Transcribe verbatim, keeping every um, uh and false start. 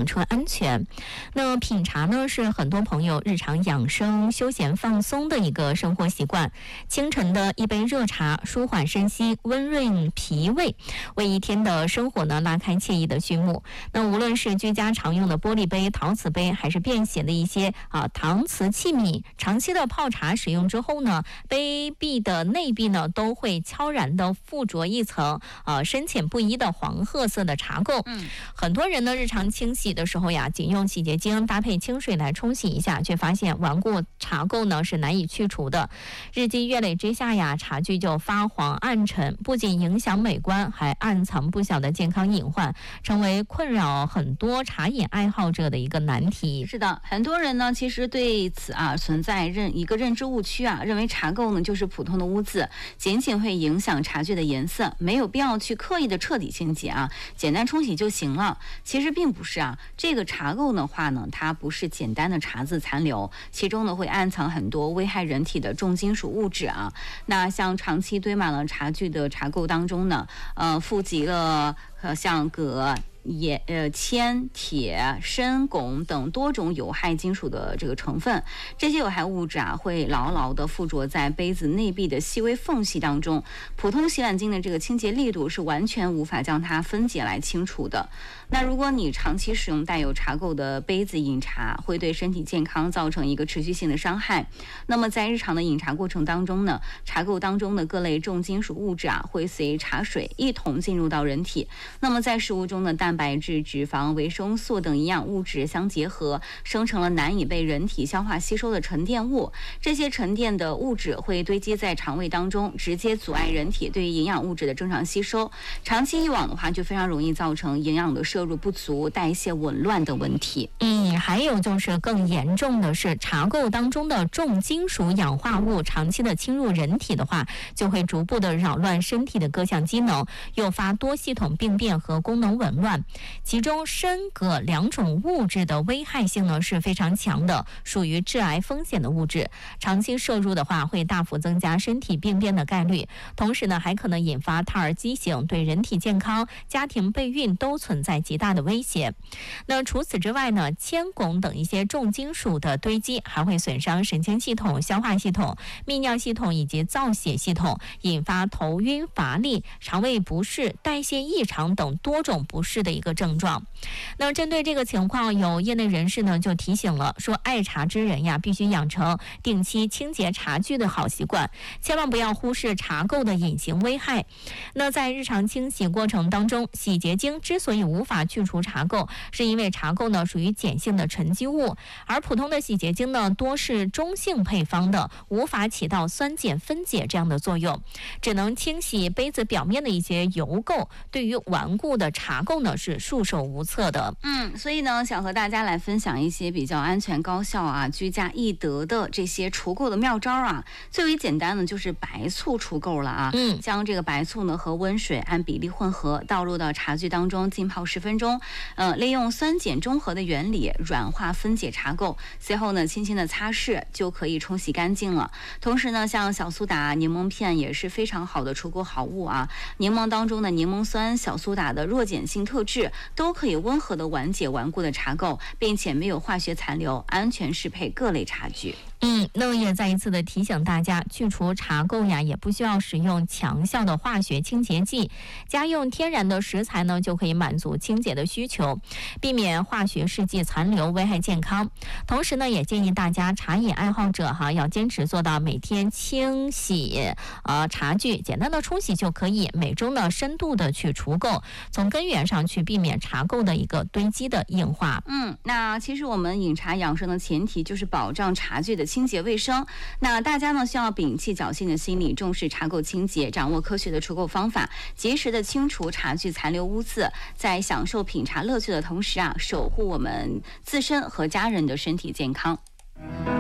车安全。那品茶呢，是很多朋友日常养生、休闲放松的一个生活习惯。清晨的一杯热茶，舒缓身心，温润脾胃，为一天的生活呢拉开惬意的序幕。那无论是居家常用的玻璃杯、陶瓷杯，还是便携的一些啊搪瓷器皿，长期的泡茶使用之后呢，杯壁的内壁呢都会悄然的附着一层啊深浅不一的黄褐色的茶垢。 嗯， 很多人呢日常清洗的时候呀，仅用洗洁精搭配清水来冲洗一下，却发现顽固茶垢呢是难以去除的。日积月累之下呀，茶具就发黄暗沉，不仅影响美观，还暗藏不小的健康隐患，成为困扰很多茶饮爱好者的一个难题。 是的，很多人呢其实对此啊存在认一个认知误区啊，认为茶垢呢就是普通的污渍，仅仅会影响茶具的颜色，没有必要去刻意的彻底清洁啊，简单冲洗就行了。其实并不是啊，这个茶垢的话呢，它不是简单的茶渍残留，其中呢会暗藏很多危害人体的重金属物质啊。那像长期堆满了茶具的茶垢当中呢，呃，富集了呃像铬、也呃铅、铁、砷、汞等多种有害金属的这个成分，这些有害物质啊会牢牢地附着在杯子内壁的细微缝隙当中，普通洗碗巾的这个清洁力度是完全无法将它分解来清除的。那如果你长期使用带有茶垢的杯子饮茶，会对身体健康造成一个持续性的伤害。那么在日常的饮茶过程当中呢，茶垢当中的各类重金属物质啊会随茶水一同进入到人体，那么在食物中的蛋白质、脂肪、维生素等营养物质相结合，生成了难以被人体消化吸收的沉淀物。这些沉淀的物质会堆积在肠胃当中，直接阻碍人体对于营养物质的正常吸收。长期以往的话，就非常容易造成营养的摄入不足、代谢紊乱的问题。 嗯，还有就是更严重的是，茶垢当中的重金属氧化物长期的侵入人体的话，就会逐步的扰乱身体的各项机能，诱发多系统病变和功能紊乱。其中砷、铬两种物质的危害性呢是非常强的，属于致癌风险的物质。长期摄入的话，会大幅增加身体病变的概率，同时呢，还可能引发胎儿畸形，对人体健康、家庭备孕都存在极大的威胁。那除此之外呢，铅、汞等一些重金属的堆积，还会损伤神经系统、消化系统、泌尿系统以及造血系统，引发头晕、乏力、肠胃不适、代谢异常等多种不适的一个症状。那针对这个情况，有业内人士呢就提醒了，说爱茶之人呀，必须养成定期清洁茶具的好习惯，千万不要忽视茶垢的隐形危害。那在日常清洗过程当中，洗洁精之所以无法去除茶垢，是因为茶垢呢属于碱性的沉积物，而普通的洗洁精呢多是中性配方的，无法起到酸碱分解这样的作用，只能清洗杯子表面的一些油垢，对于顽固的茶垢呢是束手无策的。 嗯，所以呢，想和大家来分享一些比较安全、高效啊、居家易得的这些除垢的妙招啊。最为简单的就是白醋除垢了啊。 嗯， 将这个白醋呢和温水按比例混合，倒入到茶具当中浸泡十分钟，呃，利用酸碱中和的原理软化分解茶垢，随后呢轻轻的擦拭就可以冲洗干净了。同时呢，像小苏打、柠檬片也是非常好的除垢好物啊。柠檬当中的柠檬酸、小苏打的弱碱性特质都可以温和的缓解顽固的茶垢，并且没有化学残留，安全适配各类茶具。 嗯，那也再一次的提醒大家，去除茶垢呀，也不需要使用强效的化学清洁剂，家用天然的食材呢，就可以满足清洁的需求，避免化学试剂残留危害健康。同时呢，也建议大家茶饮爱好者哈，要坚持做到每天清洗呃茶具，简单的冲洗就可以，每周呢深度的去除垢，从根源上去避免茶垢的一个堆积的硬化。 嗯，那其实我们饮茶养生的前提就是保障茶具的清洁卫生。那大家呢需要摒弃侥幸的心理，重视茶垢清洁，掌握科学的除垢方法，及时的清除茶具残留污渍，在享受品茶乐趣的同时啊，守护我们自身和家人的身体健康。